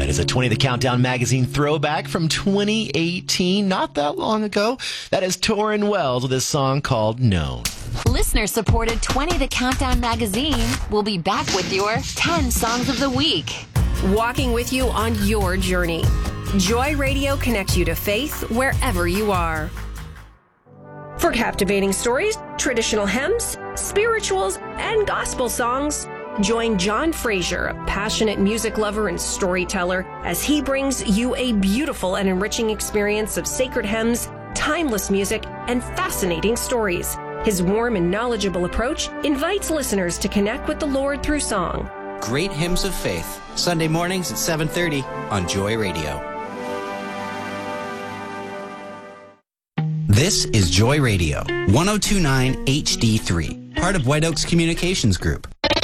That is a 20 The Countdown magazine throwback from 2018, not that long ago. That is Torrin Wells with a song called Known. Listener-supported 20 The Countdown magazine will be back with your 10 songs of the week. Walking with you on your journey. Joy Radio connects you to faith wherever you are. For captivating stories, traditional hymns, spirituals, and gospel songs, join John Frazier, a passionate music lover and storyteller, as he brings you a beautiful and enriching experience of sacred hymns, timeless music, and fascinating stories. His warm and knowledgeable approach invites listeners to connect with the Lord through song. Great Hymns of Faith, Sunday mornings at 7:30 on Joy Radio. This is Joy Radio, 1029 HD3, part of White Oaks Communications Group.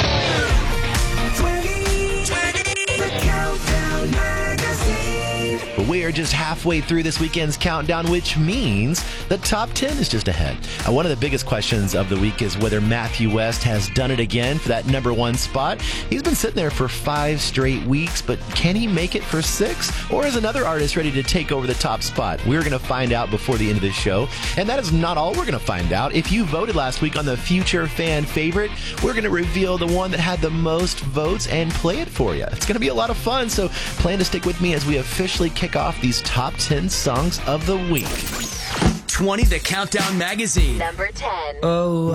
We are just halfway through this weekend's countdown, which means the top 10 is just ahead. One of the biggest questions of the week is whether Matthew West has done it again for that number one spot. He's been sitting there for 5 straight weeks, but can he make it for 6? Or is another artist ready to take over the top spot? We're going to find out before the end of this show. And that is not all we're going to find out. If you voted last week on the Future Fan Favorite, we're going to reveal the one that had the most votes and play it for you. It's going to be a lot of fun, so plan to stick with me as we officially kick off these top 10 songs of the week. 20 The Countdown magazine. Number 10. Oh,